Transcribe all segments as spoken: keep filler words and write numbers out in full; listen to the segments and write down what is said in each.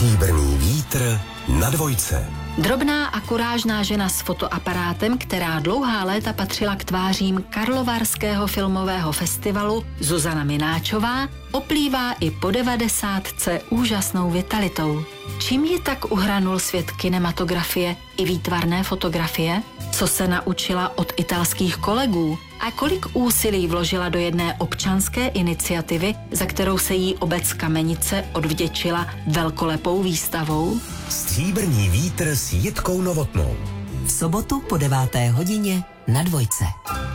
Stříbrný vítr na dvojce. Drobná a kurážná žena s fotoaparátem, která dlouhá léta patřila k tvářím Karlovarského filmového festivalu, Zuzana Mináčová, oplývá i po devadesátce úžasnou vitalitou. Čím ji tak uhranul svět kinematografie i výtvarné fotografie? Co se naučila od italských kolegů? A kolik úsilí vložila do jedné občanské iniciativy, za kterou se jí obec Kamenice odvděčila velkolepou výstavou? Stříbrný vítr s Jitkou Novotnou. V sobotu po deváté hodině na dvojce.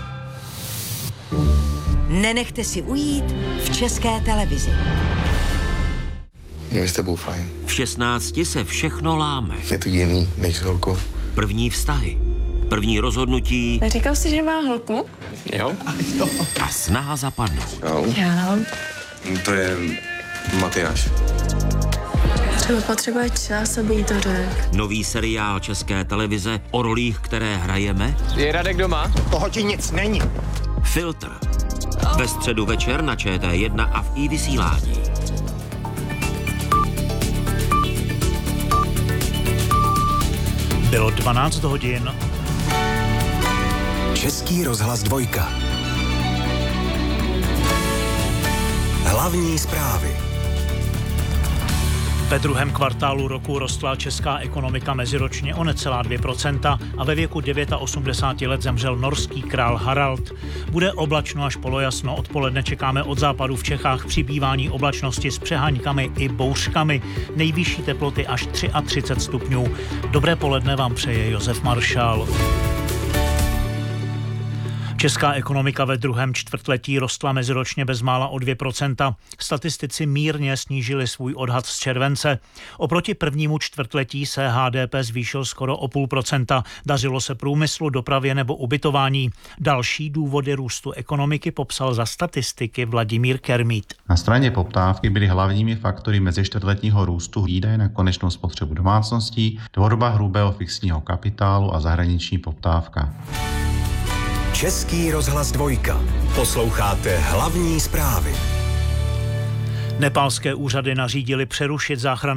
Nenechte si ujít v České televizi. Je s tebou fajn. V šestnácti se všechno láme. Je to jiný než s holkou. První vztahy. První rozhodnutí. Neříkal jsi, že má holku? Jo. A snaha zapadnout. Jo. Já. To je Matyáš. Třeba potřebuje čas, aby jí to řekl. Nový seriál České televize o rolích, které hrajeme. Je Radek doma? Toho ti nic není. Filtr. Ve středu večer na Č T jedna a v i vysílání. Bylo dvanáct hodin. Český rozhlas dvojka. Hlavní zprávy. Ve druhém kvartálu roku rostla česká ekonomika meziročně o necelá dvě procenta a ve věku osmdesáti devíti let zemřel norský král Harald. Bude oblačno až polojasno, odpoledne čekáme od západu v Čechách přibývání oblačnosti s přeháňkami i bouřkami. Nejvyšší teploty až třicet tři stupňů. Dobré poledne vám přeje Josef Maršál. Česká ekonomika ve druhém čtvrtletí rostla meziročně bezmála o dvě procenta. Statistici mírně snížili svůj odhad z července. Oproti prvnímu čtvrtletí se H D P zvýšil skoro o půl procenta. Dařilo se průmyslu, dopravě nebo ubytování. Další důvody růstu ekonomiky popsal za statistiky Vladimír Kermít. Na straně poptávky byly hlavními faktory mezičtvrtletního růstu výdaje na konečnou spotřebu domácností, tvorba hrubého fixního kapitálu a zahraniční poptávka. Český rozhlas dvojka. Posloucháte hlavní zprávy. Nepálské úřady nařídili přerušit záchranné